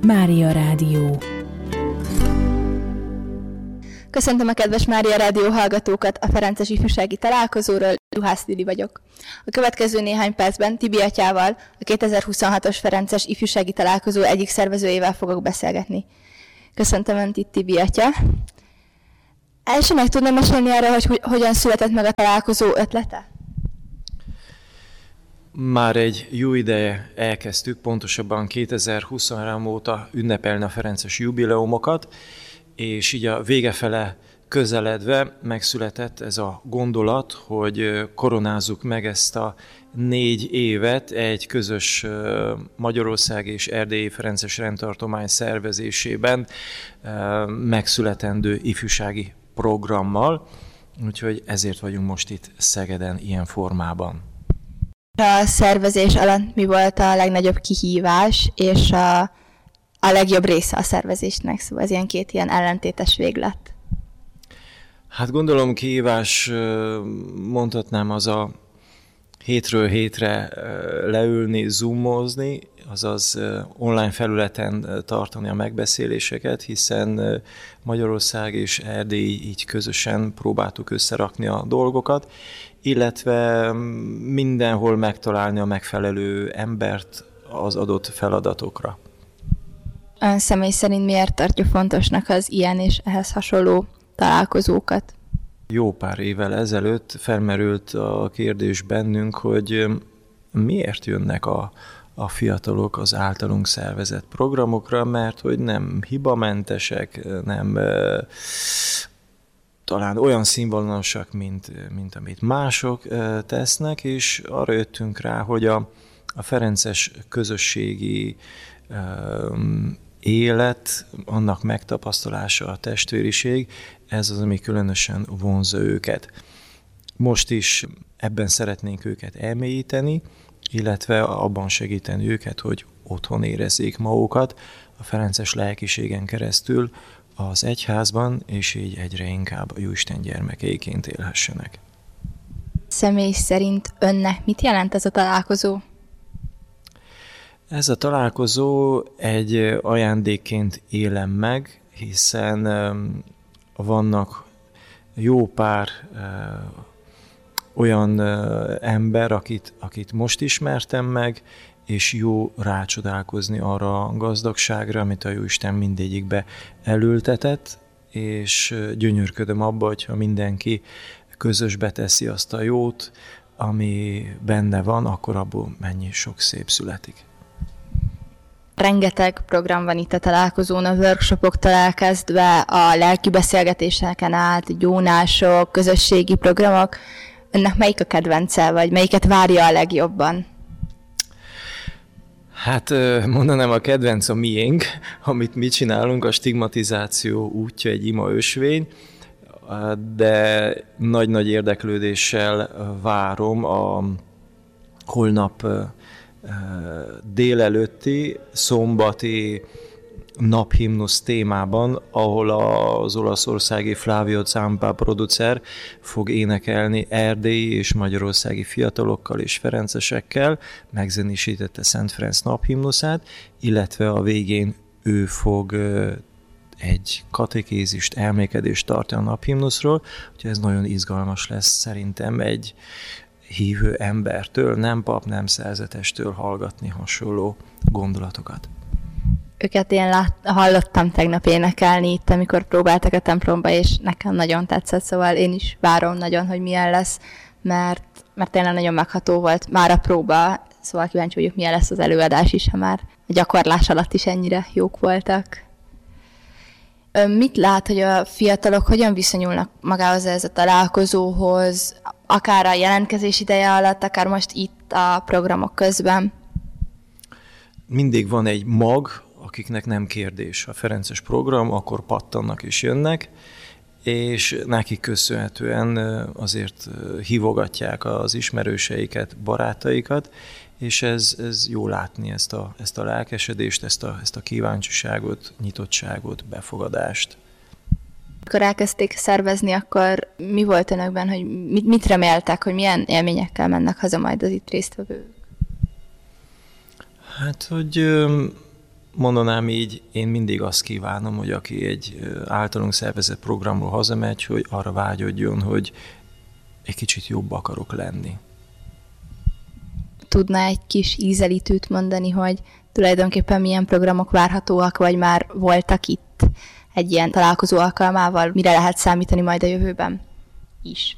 Mária Rádió. Köszöntöm a kedves Mária Rádió hallgatókat a Ferences ifjúsági találkozóról, Juhász Lili vagyok. A következő néhány percben Tibi atyával, a 2026-os Ferences ifjúsági találkozó egyik szervezőjével fogok beszélgetni. Köszöntöm Önt itt, Tibi atya. Első meg tudnám mesélni arra, hogy hogyan született meg a találkozó ötlete? Már egy jó ideje elkezdtük, pontosabban 2023 óta ünnepelni a ferences jubileumokat, és így a vége fele közeledve megszületett ez a gondolat, hogy koronázzuk meg ezt a 4 évet egy közös Magyarország és Erdélyi Ferences rendtartomány szervezésében megszületendő ifjúsági programmal, úgyhogy ezért vagyunk most itt Szegeden ilyen formában. A szervezés alatt mi volt a legnagyobb kihívás, és a legjobb része a szervezésnek? Szóval ez ilyen két ilyen ellentétes véglet. Hát gondolom kihívás, mondhatnám, az a hétről hétre leülni, zoomozni, azaz online felületen tartani a megbeszéléseket, hiszen Magyarország és Erdély így közösen próbáltuk összerakni a dolgokat, illetve mindenhol megtalálni a megfelelő embert az adott feladatokra. Ön személy szerint miért tartja fontosnak az ilyen és ehhez hasonló találkozókat? Jó pár évvel ezelőtt felmerült a kérdés bennünk, hogy miért jönnek a fiatalok az általunk szervezett programokra, mert hogy nem hibamentesek, nem talán olyan színvonalasak, mint amit mások tesznek, és arra jöttünk rá, hogy a ferences közösségi élet, annak megtapasztalása, a testvériség, ez az, ami különösen vonzza őket. Most is ebben szeretnénk őket elmélyíteni, illetve abban segíteni őket, hogy otthon érezzék magukat a ferences lelkiségen keresztül az egyházban, és így egyre inkább a Jóisten gyermekeiként élhessenek. Személy szerint önnek mit jelent ez a találkozó? Ez a találkozó egy ajándékként élem meg, hiszen vannak jó pár olyan ember, akit most ismertem meg, és jó rácsodálkozni arra a gazdagságra, amit a Jóisten mindegyikbe elültetett, és gyönyörködöm abba, hogyha mindenki közösbe teszi azt a jót, ami benne van, akkor abból mennyi sok szép születik. Rengeteg program van itt a találkozón, a workshopoktól elkezdve, a lelki beszélgetéseken át, gyónások, közösségi programok. Önnek melyik a kedvence, vagy melyiket várja a legjobban? Hát mondanám, a kedvenc a miénk, amit mi csinálunk, a stigmatizáció útja egy ima ösvény, de nagy-nagy érdeklődéssel várom a holnap délelőtti, szombati naphimnusz témában, ahol az olaszországi Flavio Zampa producer fog énekelni erdélyi és magyarországi fiatalokkal és ferencesekkel, megzenésítette Szent Ferenc naphimnuszát, illetve a végén ő fog egy katekézist, elmékedést tartani a naphimnuszról, úgyhogy ez nagyon izgalmas lesz szerintem egy hívő embertől, nem pap, nem szerzetestől hallgatni hasonló gondolatokat. Őket én hallottam tegnap énekelni itt, amikor próbáltak a templomba, és nekem nagyon tetszett, szóval én is várom nagyon, hogy milyen lesz, mert tényleg nagyon megható volt már a próba, szóval kíváncsi vagyok, milyen lesz az előadás is, ha már a gyakorlás alatt is ennyire jók voltak. Mit lát, hogy a fiatalok hogyan viszonyulnak magához ez a találkozóhoz, akár a jelentkezés ideje alatt, akár most itt a programok közben? Mindig van egy mag, akiknek nem kérdés a ferences program, akkor pattannak és jönnek, és nekik köszönhetően azért hívogatják az ismerőseiket, barátaikat, és ez jó látni, ezt a lelkesedést, ezt a kíváncsiságot, nyitottságot, befogadást. Amikor elkezdték szervezni, akkor mi volt önökben, hogy mit reméltek, hogy milyen élményekkel mennek haza majd az itt résztvevők? Hát, hogy mondanám így, én mindig azt kívánom, hogy aki egy általunk szervezett programról hazamegy, hogy arra vágyodjon, hogy egy kicsit jobb akarok lenni. Tudná egy kis ízelítőt mondani, hogy tulajdonképpen milyen programok várhatóak, vagy már voltak itt egy ilyen találkozó alkalmával, mire lehet számítani majd a jövőben is?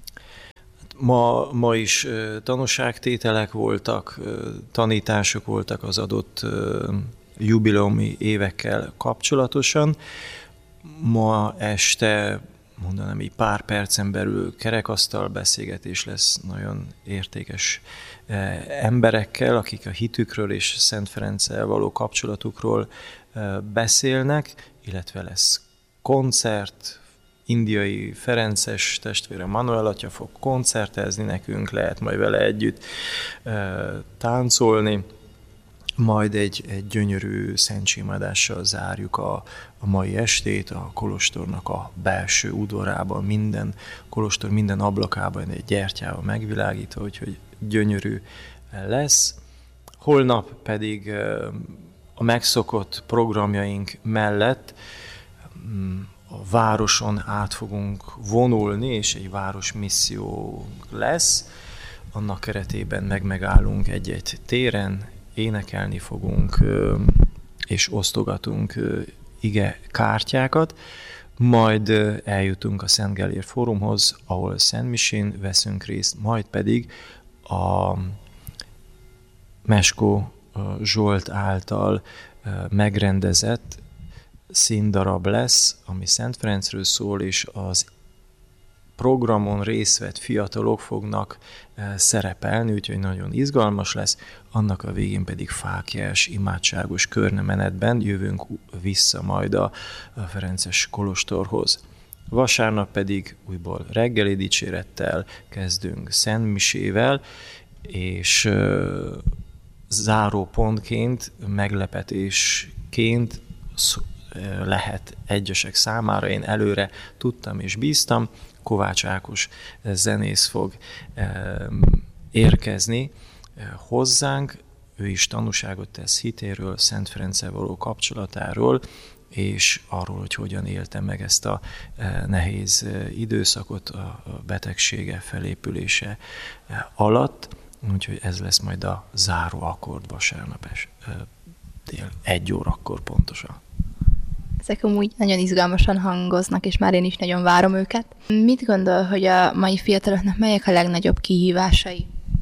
Ma is tanúságtételek voltak, tanítások voltak az adott jubileumi évekkel kapcsolatosan. Ma este, mondanám így, pár percen belül kerekasztal beszélgetés lesz nagyon értékes emberekkel, akik a hitükről és Szent Ferenccel való kapcsolatukról beszélnek, illetve lesz koncert, indiai Ferences testvére Manuel atya fog koncertezni nekünk, lehet majd vele együtt táncolni, majd egy gyönyörű szentségimadással zárjuk a mai estét, a kolostornak a belső udvarában, minden kolostor minden ablakában egy gyertyával megvilágítva, úgyhogy gyönyörű lesz. Holnap pedig a megszokott programjaink mellett a városon át fogunk vonulni, és egy városmisszió lesz. Annak keretében megállunk egy-egy téren, énekelni fogunk, és osztogatunk ige kártyákat, majd eljutunk a Szent Gellért Fórumhoz, ahol szentmisén veszünk részt, majd pedig a Meskó Zsolt által megrendezett színdarab lesz, ami Szent Ferencről szól, és az programon részt vett fiatalok fognak szerepelni, úgyhogy nagyon izgalmas lesz. Annak a végén pedig fáklyás, imádságos körnemenetben jövünk vissza majd a Ferences kolostorhoz. Vasárnap pedig újból reggeli dicsérettel kezdünk szentmisével, és zárópontként, meglepetésként lehet egyesek számára, én előre tudtam és bíztam, Kovács Ákos zenész fog érkezni hozzánk, ő is tanúságot tesz hitéről, Szent Ferenccel való kapcsolatáról, és arról, hogy hogyan élte meg ezt a nehéz időszakot a betegsége felépülése alatt, úgyhogy ez lesz majd a záró akkord vasárnap dél 1 órakor pontosan. Ezek amúgy nagyon izgalmasan hangoznak, és már én is nagyon várom őket. Mit gondol, hogy a mai fiataloknak melyek a legnagyobb kihívásai?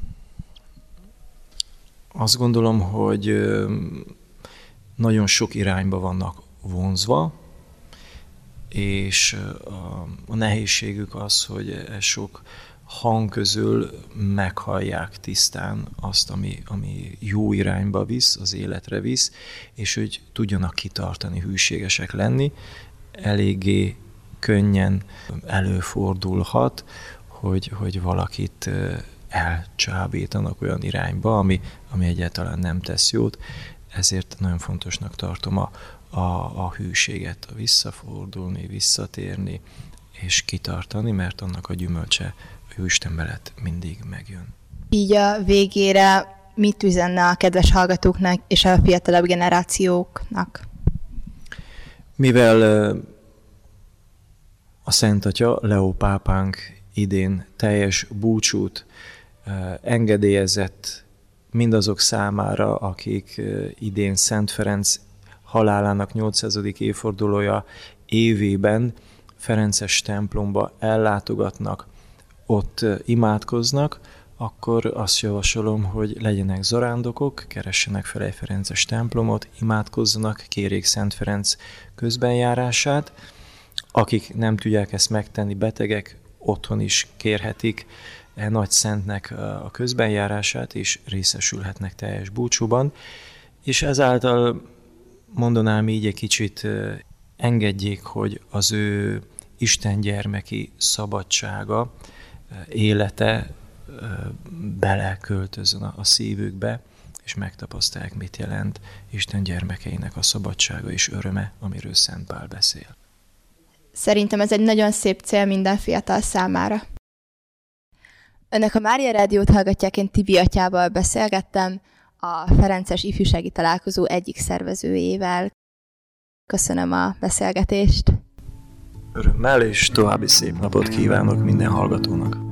Azt gondolom, hogy nagyon sok irányba vannak vonzva, és a nehézségük az, hogy sok hang közül meghallják tisztán azt, ami jó irányba visz, az életre visz, és hogy tudjanak kitartani, hűségesek lenni. Eléggé könnyen előfordulhat, hogy valakit elcsábítanak olyan irányba, ami egyáltalán nem tesz jót. Ezért nagyon fontosnak tartom a hűséget, a visszafordulni, visszatérni, és kitartani, mert annak a gyümölcse Isten mellett mindig megjön. Így a végére mit üzenne a kedves hallgatóknak és a fiatalabb generációknak? Mivel a Szent Atya, Leó pápánk idén teljes búcsút engedélyezett mindazok számára, akik idén Szent Ferenc halálának 800. évfordulója évében Ferences templomba ellátogatnak, ott imádkoznak, akkor azt javasolom, hogy legyenek zarándokok, keressenek fel egy ferences templomot, imádkozzanak, kérjék Szent Ferenc közbenjárását. Akik nem tudják ezt megtenni, betegek, otthon is kérhetik Nagy Szentnek a közbenjárását, és részesülhetnek teljes búcsúban. És ezáltal mondanám így egy kicsit engedjék, hogy az ő Isten gyermeki szabadsága, élete beleköltözön a szívükbe, és megtapasztalják, mit jelent Isten gyermekeinek a szabadsága és öröme, amiről Szent Pál beszél. Szerintem ez egy nagyon szép cél minden fiatal számára. Önök a Mária Rádiót hallgatják, én Tibi atyával beszélgettem a Ferences Ifjúsági Találkozó egyik szervezőjével. Köszönöm a beszélgetést. Örömmel, és további szép napot kívánok minden hallgatónak.